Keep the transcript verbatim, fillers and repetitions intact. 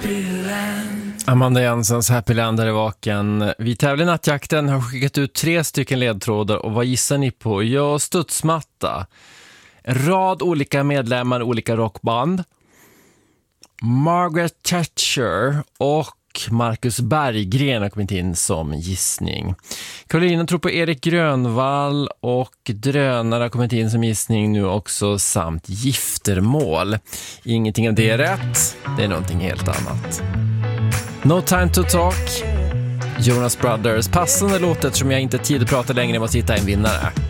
Amanda Jensens Happy Land är i vaken. Vi tävlar i Nattjakten, har skickat ut tre stycken ledtrådar och vad gissar ni på? Ja, studsmatta. En rad olika medlemmar, olika rockband. Margaret Thatcher och Marcus Berggren har kommit in som gissning. Karolina tror på Erik Grönvall och Drönare har kommit in som gissning nu också, samt Giftermål. Ingenting av det är rätt, det är någonting helt annat. No Time to Talk, Jonas Brothers. Passande låt eftersom jag inte har tid att prata längre än att sitta en vinnare.